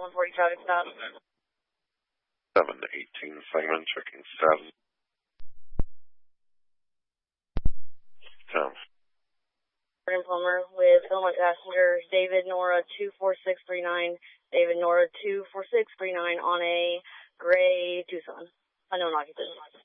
140 traffic stop. 718 segment, checking status. Sounds. Plumber with Illinois passenger David Nora 24639. David Nora 24639 on a gray Tucson. Unknown occupant.